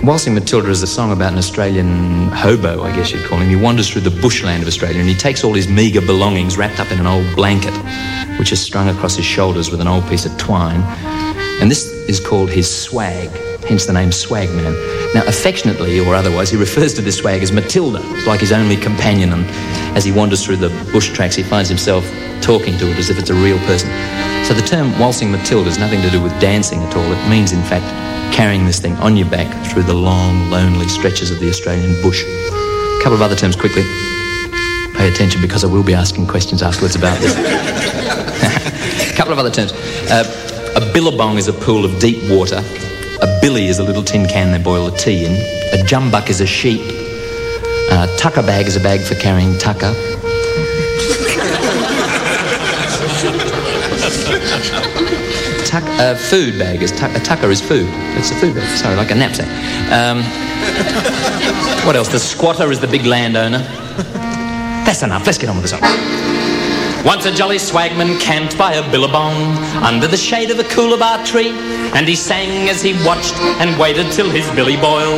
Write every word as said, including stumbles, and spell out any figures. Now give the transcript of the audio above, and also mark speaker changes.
Speaker 1: Waltzing Matilda is a song about an Australian hobo, I guess you'd call him. He wanders through the bushland of Australia and he takes all his meagre belongings wrapped up in an old blanket, which is strung across his shoulders with an old piece of twine. And this is called his swag, hence the name Swagman. Now, affectionately or otherwise, he refers to this swag as Matilda. It's like his only companion, and as he wanders through the bush tracks, he finds himself talking to it as if it's a real person. So the term Waltzing Matilda has nothing to do with dancing at all. It means, in fact, carrying this thing on your back through the long, lonely stretches of the Australian bush. A couple of other terms quickly. Pay attention because I will be asking questions afterwards about this. A couple of other terms. Uh, a billabong is a pool of deep water. A billy is a little tin can they boil the tea in. A jumbuck is a sheep. A tucker bag is a bag for carrying tucker. Tuck, uh, food bag is tuck, a tucker is food. It's a food bag. Sorry, like a knapsack. Um, what else? The squatter is the big landowner. That's enough. Let's get on with the song. Once a jolly swagman camped by a billabong under the shade of a coolabah tree, and he sang as he watched and waited till his billy boiled.